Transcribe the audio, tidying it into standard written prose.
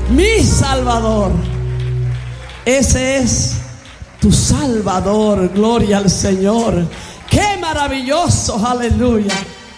mi Salvador. Ese es tu Salvador. Gloria al Señor. Qué maravilloso, aleluya.